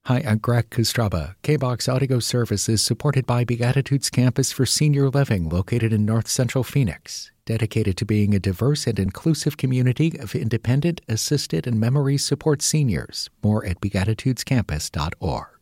Hi, I'm Greg Kostraba. KBOX Audio Service is supported by Beatitudes Campus for Senior Living located in North Central Phoenix, dedicated to being a diverse and inclusive community of independent, assisted, and memory support seniors. More at beatitudescampus.org.